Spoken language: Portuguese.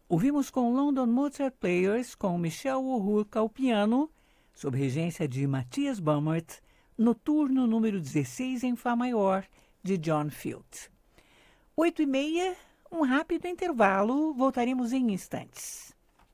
Ouvimos com London Mozart Players, com Michel O'Rourke ao piano, sob regência de Matthias Baumert, Noturno número 16 em Fá maior, de John Field. 8h30, um rápido intervalo, voltaremos em instantes.